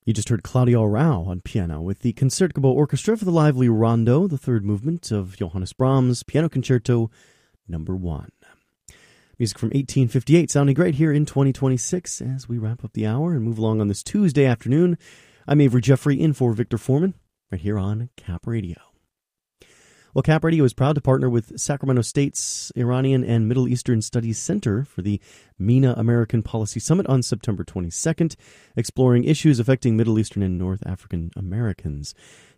You just heard Claudio Rao on piano with the Concertgebouw Orchestra for the lively Rondo, the third movement of Johannes Brahms' Piano Concerto No. 1. Music from 1858 sounding great here in 2026 as we wrap up the hour and move along on this Tuesday afternoon. I'm Avery Jeffrey in for Victor Foreman right here on Cap Radio. Well, Cap Radio is proud to partner with Sacramento State's Iranian and Middle Eastern Studies Center for the MENA American Policy Summit on September 22nd, exploring issues affecting Middle Eastern and North African Americans.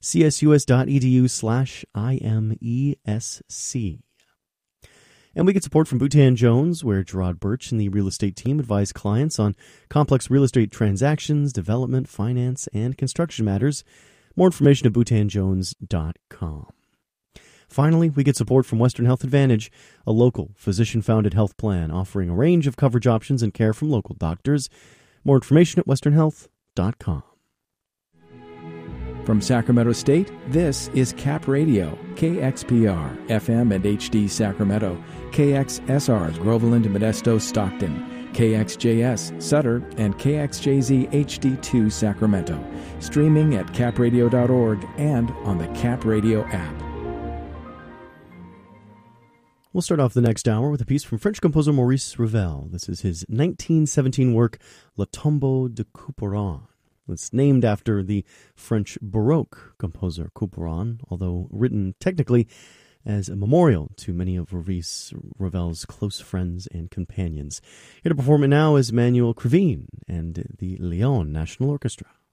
csus.edu/IMESC. And we get support from Boutan Jones, where Gerard Birch and the real estate team advise clients on complex real estate transactions, development, finance, and construction matters. More information at boutanjones.com. Finally, we get support from Western Health Advantage, a local physician-founded health plan offering a range of coverage options and care from local doctors. More information at westernhealth.com. From Sacramento State, this is Cap Radio, KXPR, FM and HD Sacramento, KXSR, Groveland, Modesto, Stockton, KXJS, Sutter, and KXJZ HD2 Sacramento. Streaming at capradio.org and on the Cap Radio app. We'll start off the next hour with a piece from French composer Maurice Ravel. This is his 1917 work, Le Tombeau de Couperin. It's named after the French Baroque composer Couperin, although written technically as a memorial to many of Maurice Ravel's close friends and companions. Here to perform it now is Manuel Krivine and the Lyon National Orchestra.